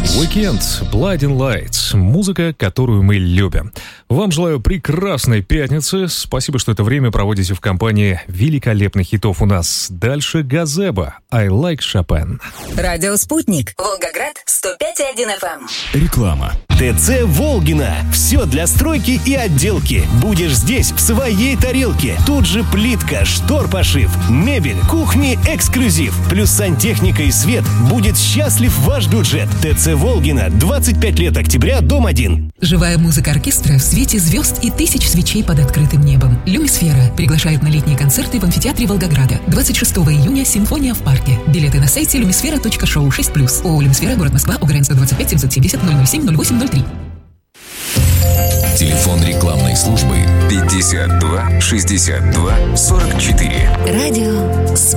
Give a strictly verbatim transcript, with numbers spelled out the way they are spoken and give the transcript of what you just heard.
Weekend, Blinding Lights, музыка, которую мы любим. Вам желаю прекрасной пятницы. Спасибо, что это время проводите в компании великолепных хитов у нас. Дальше Газеба, I Like Chopin. Радио «Спутник», Волгоград, сто пять и один эф эм. Реклама. ТЦ «Волгина». Все для стройки и отделки. Будешь здесь в своей тарелке. Тут же плитка, штор-пошив, мебель, кухни, эксклюзив. Плюс сантехника и свет. Будет счастлив ваш бюджет. ТЦ «Волгина». двадцать пять лет октября, дом один. Живая музыка оркестра в свете звезд и тысяч свечей под открытым небом. Люмисфера приглашает на летние концерты в амфитеатре Волгограда. двадцать шестого июня «Симфония в парке». Билеты на сайте люмисфера точка шоу шесть плюс. ООО «Люмисфера», город Москва, ОГРН сто двадцать пять семьсот семьдесят ноль ноль семь ноль восемь ноль три. Телефон рекламной службы пятьдесят два шестьдесят два сорок четыре. Радио